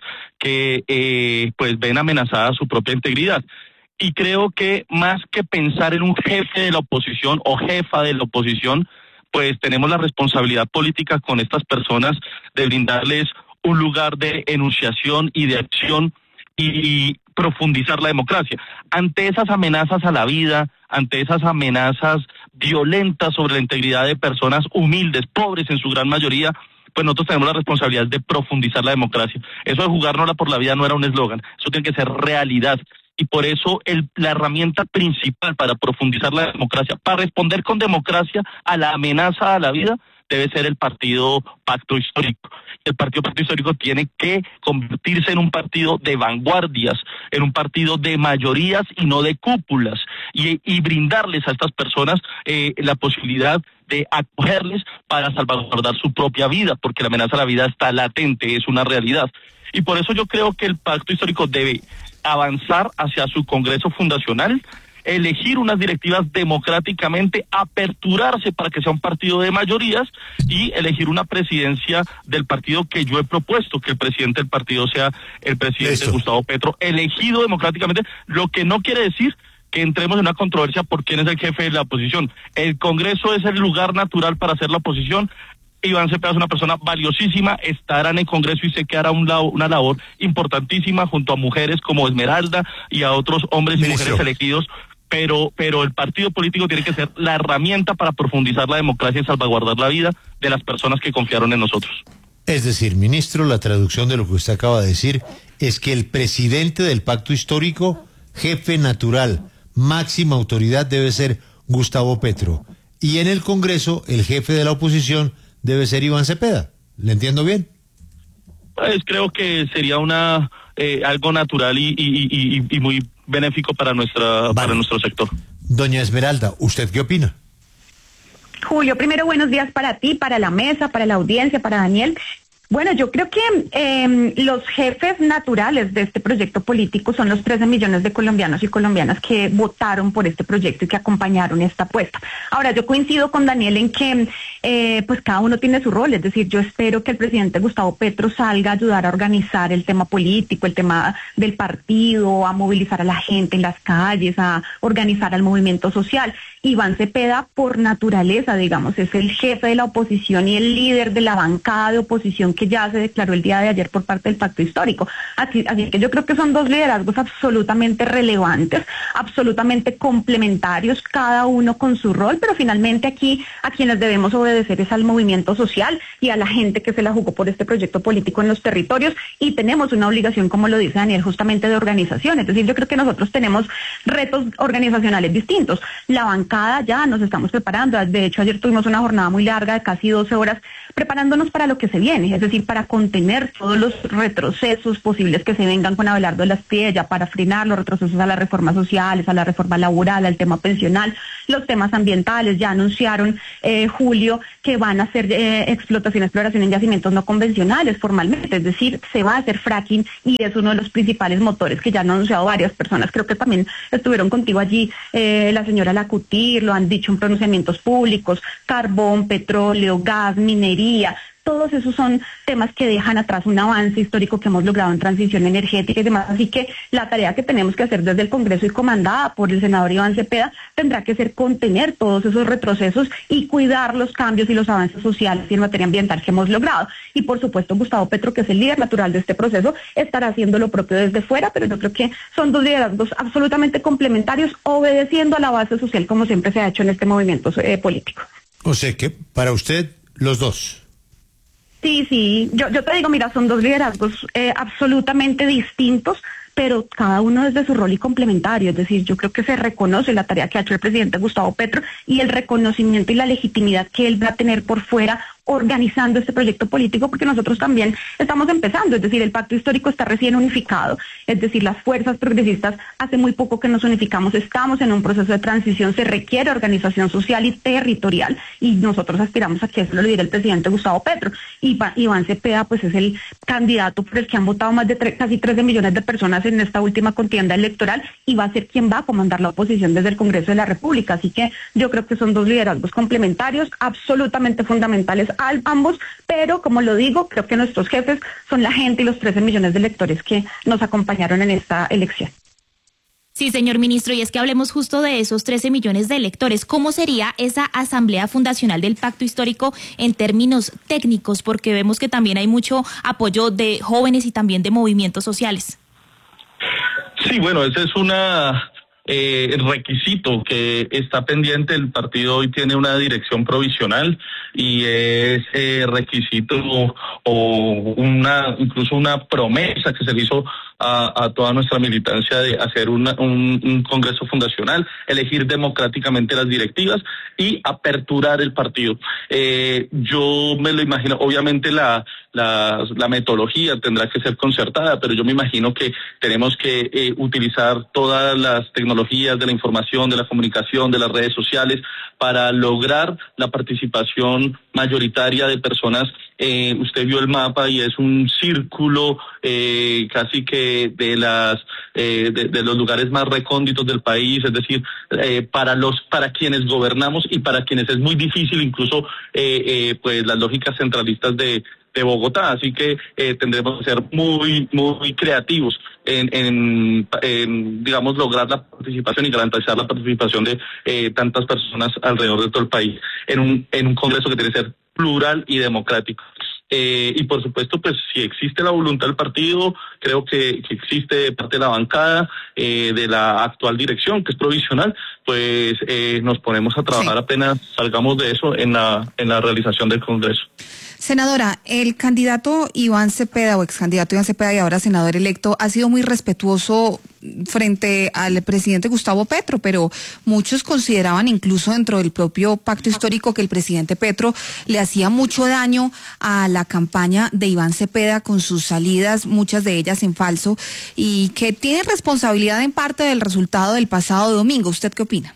que pues ven amenazada su propia integridad. Y creo que más que pensar en un jefe de la oposición o jefa de la oposición, pues tenemos la responsabilidad política con estas personas de brindarles un lugar de enunciación y de acción y profundizar la democracia. Ante esas amenazas a la vida, ante esas amenazas violentas sobre la integridad de personas humildes, pobres en su gran mayoría, pues nosotros tenemos la responsabilidad de profundizar la democracia. Eso de jugárnosla por la vida no era un eslogan, eso tiene que ser realidad. Y por eso la herramienta principal para profundizar la democracia, para responder con democracia a la amenaza a la vida, debe ser el partido Pacto Histórico. El partido Pacto Histórico tiene que convertirse en un partido de vanguardias, en un partido de mayorías y no de cúpulas, y brindarles a estas personas la posibilidad de acogerles para salvaguardar su propia vida, porque la amenaza a la vida está latente, es una realidad. Y por eso yo creo que el Pacto Histórico debe avanzar hacia su Congreso Fundacional, elegir unas directivas democráticamente, aperturarse para que sea un partido de mayorías y elegir una presidencia del partido que yo he propuesto, que el presidente del partido sea el presidente Gustavo Petro, elegido democráticamente, lo que no quiere decir que entremos en una controversia por quién es el jefe de la oposición. El Congreso es el lugar natural para hacer la oposición. Iván Cepeda es una persona valiosísima, estará en el Congreso y sé que hará una labor importantísima junto a mujeres como Esmeralda y a otros hombres y mujeres elegidos, pero el partido político tiene que ser la herramienta para profundizar la democracia y salvaguardar la vida de las personas que confiaron en nosotros. Es decir, ministro, la traducción de lo que usted acaba de decir es que el presidente del Pacto Histórico, jefe natural, máxima autoridad, debe ser Gustavo Petro, y en el Congreso el jefe de la oposición debe ser Iván Cepeda. ¿Le entiendo bien? Pues creo que sería algo natural y muy benéfico para nuestro sector. Doña Esmeralda, ¿usted qué opina? Julio, primero buenos días para ti, para la mesa, para la audiencia, para Daniel. Bueno, yo creo que los jefes naturales de este proyecto político son los 13 millones de colombianos y colombianas que votaron por este proyecto y que acompañaron esta apuesta. Ahora, yo coincido con Daniel en que pues cada uno tiene su rol, es decir, yo espero que el presidente Gustavo Petro salga a ayudar a organizar el tema político, el tema del partido, a movilizar a la gente en las calles, a organizar al movimiento social. Iván Cepeda, por naturaleza, digamos, es el jefe de la oposición y el líder de la bancada de oposición que ya se declaró el día de ayer por parte del Pacto Histórico. Así que yo creo que son dos liderazgos absolutamente relevantes, absolutamente complementarios, cada uno con su rol, pero finalmente aquí a quienes debemos obedecer es al movimiento social y a la gente que se la jugó por este proyecto político en los territorios, y tenemos una obligación, como lo dice Daniel, justamente de organización. Es decir, yo creo que nosotros tenemos retos organizacionales distintos. La bancada ya nos estamos preparando, de hecho ayer tuvimos una jornada muy larga de casi 12 horas preparándonos para lo que se viene, es decir, para contener todos los retrocesos posibles que se vengan con Abelardo de la Espriella, para frenar los retrocesos a las reformas sociales, a la reforma laboral, al tema pensional, los temas ambientales. Ya anunciaron, Julio, que van a hacer exploración en yacimientos no convencionales formalmente, es decir, se va a hacer fracking y es uno de los principales motores que ya han anunciado varias personas. Creo que también estuvieron contigo allí, la señora Lacutir, lo han dicho en pronunciamientos públicos: carbón, petróleo, gas, minería, todos esos son temas que dejan atrás un avance histórico que hemos logrado en transición energética y demás. Así que la tarea que tenemos que hacer desde el Congreso y comandada por el senador Iván Cepeda tendrá que ser contener todos esos retrocesos y cuidar los cambios y los avances sociales y en materia ambiental que hemos logrado. Y por supuesto Gustavo Petro, que es el líder natural de este proceso, estará haciendo lo propio desde fuera, pero yo creo que son dos liderazgos absolutamente complementarios, obedeciendo a la base social como siempre se ha hecho en este movimiento político. O sea que para usted los dos. Sí, yo te digo, mira, son dos liderazgos absolutamente distintos, pero cada uno desde su rol y complementario. Es decir, yo creo que se reconoce la tarea que ha hecho el presidente Gustavo Petro y el reconocimiento y la legitimidad que él va a tener por fuera organizando este proyecto político, porque nosotros también estamos empezando, es decir, el pacto histórico está recién unificado, es decir, las fuerzas progresistas hace muy poco que nos unificamos, estamos en un proceso de transición, se requiere organización social y territorial, y nosotros aspiramos a que eso lo lidere el presidente Gustavo Petro, y Iván Cepeda pues es el candidato por el que han votado más de casi 13 millones de personas en esta última contienda electoral, y va a ser quien va a comandar la oposición desde el Congreso de la República, así que yo creo que son dos liderazgos complementarios, absolutamente fundamentales ambos, pero como lo digo, creo que nuestros jefes son la gente y los 13 millones de electores que nos acompañaron en esta elección. Sí, señor ministro, y es que hablemos justo de esos 13 millones de electores. ¿Cómo sería esa asamblea fundacional del pacto histórico en términos técnicos? Porque vemos que también hay mucho apoyo de jóvenes y también de movimientos sociales. Sí, bueno, ese es el requisito que está pendiente. El partido hoy tiene una dirección provisional y es requisito o incluso una promesa que se le hizo a toda nuestra militancia de hacer un congreso fundacional, elegir democráticamente las directivas y aperturar el partido. Yo me lo imagino, obviamente la metodología tendrá que ser concertada, pero yo me imagino que tenemos que utilizar todas las tecnologías de la información, de la comunicación, de las redes sociales para lograr la participación mayoritaria de personas. Usted vio el mapa y es un círculo casi que de los lugares más recónditos del país, es decir, para quienes gobernamos y para quienes es muy difícil incluso pues las lógicas centralistas de Bogotá, así que tendremos que ser muy creativos en digamos lograr la participación y garantizar la participación de tantas personas alrededor de todo el país en un congreso que tiene que ser plural y democrático. Y por supuesto, pues si existe la voluntad del partido, creo que existe de parte de la bancada, de la actual dirección, que es provisional, pues nos ponemos a trabajar apenas salgamos de eso en la realización del Congreso. Senadora, el candidato Iván Cepeda o ex candidato Iván Cepeda y ahora senador electo ha sido muy respetuoso frente al presidente Gustavo Petro, pero muchos consideraban incluso dentro del propio pacto histórico que el presidente Petro le hacía mucho daño a la campaña de Iván Cepeda con sus salidas, muchas de ellas en falso, y que tiene responsabilidad en parte del resultado del pasado domingo. ¿Usted qué opina?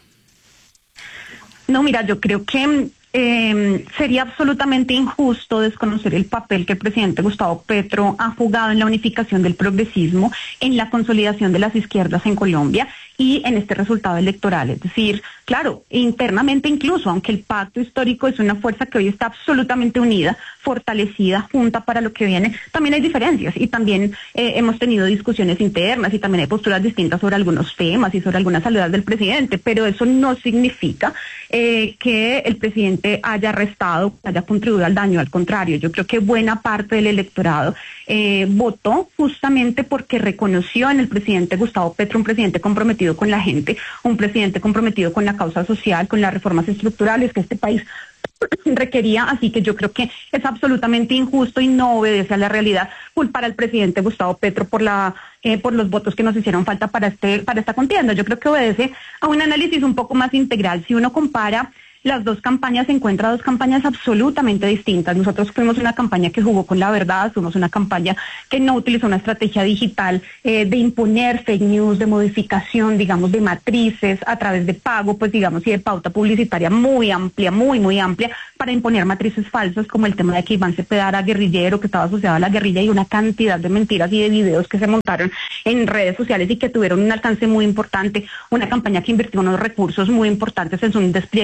No, mira, yo creo que sería absolutamente injusto desconocer el papel que el presidente Gustavo Petro ha jugado en la unificación del progresismo, en la consolidación de las izquierdas en Colombia y en este resultado electoral. Es decir, claro, internamente incluso, aunque el pacto histórico es una fuerza que hoy está absolutamente unida, fortalecida, junta para lo que viene, también hay diferencias y también hemos tenido discusiones internas y también hay posturas distintas sobre algunos temas y sobre algunas salidas del presidente, pero eso no significa que el presidente haya restado, haya contribuido al daño. Al contrario, yo creo que buena parte del electorado votó justamente porque reconoció en el presidente Gustavo Petro un presidente comprometido con la gente, un presidente comprometido con la causa social, con las reformas estructurales que este país requería, así que yo creo que es absolutamente injusto y no obedece a la realidad culpar al presidente Gustavo Petro por los votos que nos hicieron falta para esta contienda. Yo creo que obedece a un análisis un poco más integral. Si uno compara las dos campañas, se encuentra dos campañas absolutamente distintas. Nosotros fuimos una campaña que jugó con la verdad, fuimos una campaña que no utilizó una estrategia digital de imponer fake news, de modificación, digamos, de matrices a través de pago, pues digamos, y de pauta publicitaria muy amplia, muy amplia, para imponer matrices falsas, como el tema de que Iván Cepeda era guerrillero, que estaba asociado a la guerrilla, y una cantidad de mentiras y de videos que se montaron en redes sociales y que tuvieron un alcance muy importante, una campaña que invirtió unos recursos muy importantes en su despliegue territorial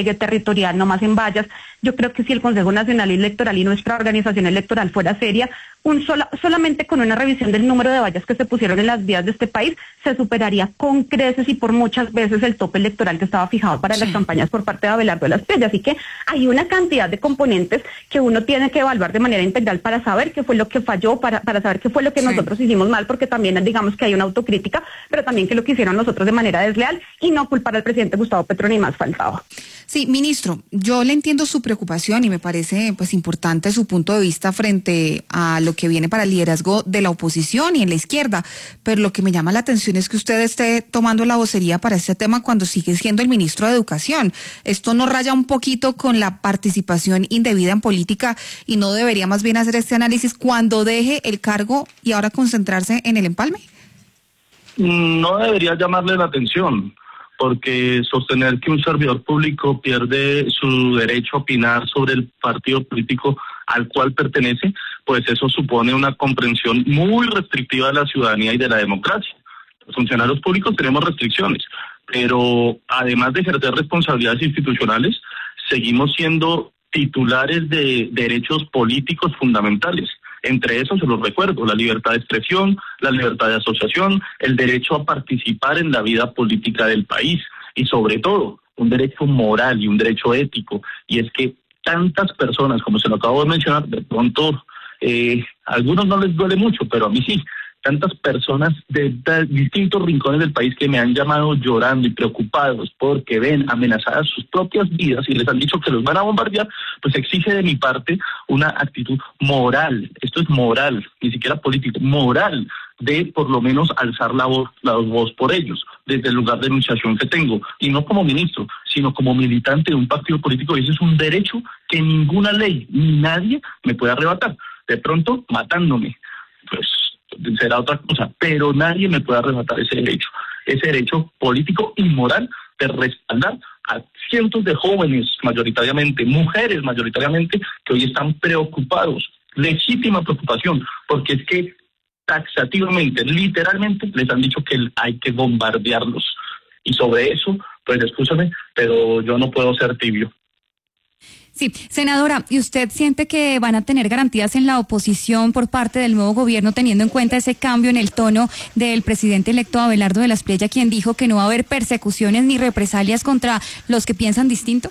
territorial, no más en vallas. Yo creo que si el Consejo Nacional Electoral y nuestra organización electoral fuera seria, solamente con una revisión del número de vallas que se pusieron en las vías de este país, se superaría con creces y por muchas veces el tope electoral que estaba fijado para las campañas por parte de Abelardo de la Espriella. Así que hay una cantidad de componentes que uno tiene que evaluar de manera integral para saber qué fue lo que falló, para saber qué fue lo que nosotros hicimos mal, porque también digamos que hay una autocrítica, pero también que lo que hicieron nosotros de manera desleal, y no culpar al presidente Gustavo Petro ni más faltaba. Sí, ministro, yo le entiendo su preocupación y me parece pues importante su punto de vista frente a lo que viene para el liderazgo de la oposición y en la izquierda, pero lo que me llama la atención es que usted esté tomando la vocería para este tema cuando sigue siendo el ministro de Educación. ¿Esto no raya un poquito con la participación indebida en política y no debería más bien hacer este análisis cuando deje el cargo y ahora concentrarse en el empalme? No debería llamarle la atención, porque sostener que un servidor público pierde su derecho a opinar sobre el partido político al cual pertenece, pues eso supone una comprensión muy restrictiva de la ciudadanía y de la democracia. Los funcionarios públicos tenemos restricciones, pero además de ejercer responsabilidades institucionales, seguimos siendo titulares de derechos políticos fundamentales. Entre esos se los recuerdo: la libertad de expresión, la libertad de asociación, el derecho a participar en la vida política del país y sobre todo un derecho moral y un derecho ético. Y es que tantas personas, como se lo acabo de mencionar, de pronto a algunos no les duele mucho, pero a mí sí, tantas personas de distintos rincones del país que me han llamado llorando y preocupados porque ven amenazadas sus propias vidas y les han dicho que los van a bombardear, pues exige de mi parte una actitud moral. Esto es moral, ni siquiera político, moral, de por lo menos alzar la voz por ellos, desde el lugar de enunciación que tengo, y no como ministro, sino como militante de un partido político. Y ese es un derecho que ninguna ley ni nadie me puede arrebatar. De pronto matándome, pues será otra cosa, pero nadie me puede arrebatar ese derecho político y moral de respaldar a cientos de jóvenes, mayoritariamente, mujeres mayoritariamente, que hoy están preocupados, legítima preocupación, porque es que taxativamente, literalmente, les han dicho que hay que bombardearlos. Y sobre eso, pues escúchame, pero yo no puedo ser tibio. Sí, senadora, ¿y usted siente que van a tener garantías en la oposición por parte del nuevo gobierno, teniendo en cuenta ese cambio en el tono del presidente electo Abelardo de la Espriella, quien dijo que no va a haber persecuciones ni represalias contra los que piensan distinto?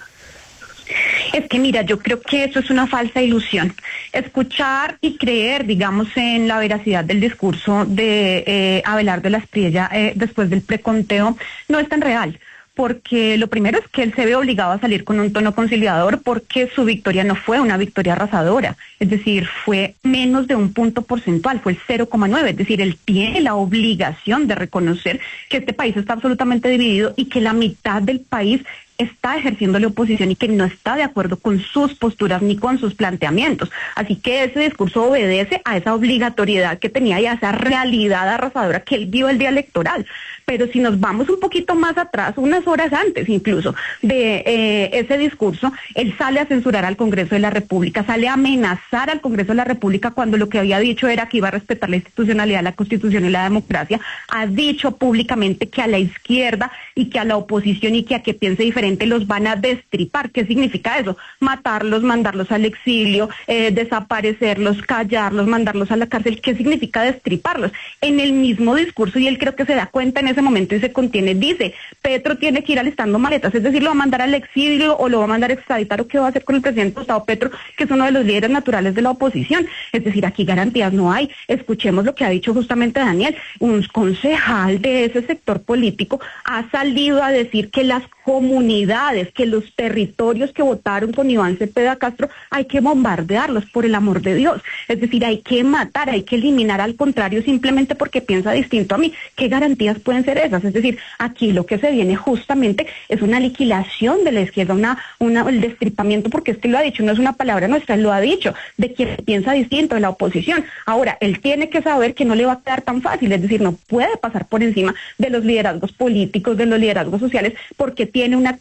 Es que mira, yo creo que eso es una falsa ilusión. Escuchar y creer, digamos, en la veracidad del discurso de Abelardo de la Espriella después del preconteo no es tan real. Porque lo primero es que él se ve obligado a salir con un tono conciliador, porque su victoria no fue una victoria arrasadora, es decir, fue menos de un punto porcentual, fue el 0,9, es decir, él tiene la obligación de reconocer que este país está absolutamente dividido y que la mitad del país está ejerciéndole oposición y que no está de acuerdo con sus posturas ni con sus planteamientos. Así que ese discurso obedece a esa obligatoriedad que tenía y a esa realidad arrasadora que él vio el día electoral. Pero si nos vamos un poquito más atrás, unas horas antes incluso de ese discurso, él sale a censurar al Congreso de la República, sale a amenazar al Congreso de la República cuando lo que había dicho era que iba a respetar la institucionalidad, la Constitución y la democracia. Ha dicho públicamente que a la izquierda y que a la oposición y que a que piense diferente los van a destripar. ¿Qué significa eso? Matarlos, mandarlos al exilio, desaparecerlos, callarlos, mandarlos a la cárcel. ¿Qué significa destriparlos? En el mismo discurso, y él creo que se da cuenta en ese momento y se contiene, dice: Petro tiene que ir alistando maletas, es decir, lo va a mandar al exilio o lo va a mandar a extraditar, o qué va a hacer con el presidente Gustavo Petro, que es uno de los líderes naturales de la oposición. Es decir, aquí garantías no hay. Escuchemos lo que ha dicho justamente Daniel. Un concejal de ese sector político ha salido a decir que las comunidades, que los territorios que votaron con Iván Cepeda Castro hay que bombardearlos, por el amor de Dios. Es decir, hay que matar, hay que eliminar al contrario simplemente porque piensa distinto a mí. ¿Qué garantías pueden ser esas? Es decir, aquí lo que se viene justamente es una aniquilación de la izquierda, el destripamiento, porque es que lo ha dicho, no es una palabra nuestra, él lo ha dicho, de quien piensa distinto, de la oposición. Ahora, él tiene que saber que no le va a quedar tan fácil, es decir, no puede pasar por encima de los liderazgos políticos, de los liderazgos sociales, porque tiene una actividad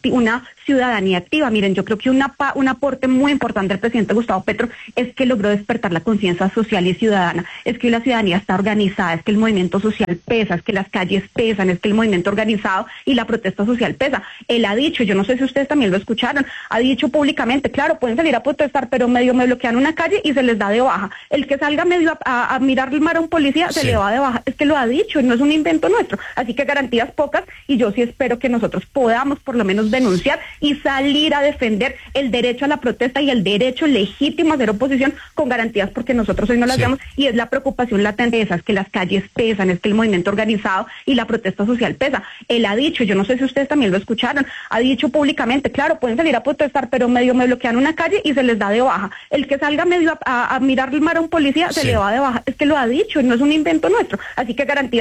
una ciudadanía activa. Miren, yo creo que un aporte muy importante del presidente Gustavo Petro es que logró despertar la conciencia social y ciudadana, es que la ciudadanía está organizada, es que el movimiento social pesa, es que las calles pesan, es que el movimiento organizado y la protesta social pesa. Él ha dicho, yo no sé si ustedes también lo escucharon, ha dicho públicamente, claro, pueden salir a protestar, pero medio me bloquean una calle y se les da de baja. El que salga medio a mirar el mar a un policía se le va de baja. Es que lo ha dicho, no es un invento nuestro. Así que garantías pocas, y yo sí espero que nosotros podamos por lo menos denunciar y salir a defender el derecho a la protesta y el derecho legítimo a hacer oposición con garantías, porque nosotros hoy no las vemos, y es la preocupación latente esa, es que las calles pesan, es que el movimiento organizado y la protesta social pesa. Él ha dicho, yo no sé si ustedes también lo escucharon, ha dicho públicamente, claro, pueden salir a protestar, pero medio me bloquean una calle y se les da de baja. El que salga medio a mirar el mar a un policía se le va de baja. Es que lo ha dicho, no es un invento nuestro. Así que garantías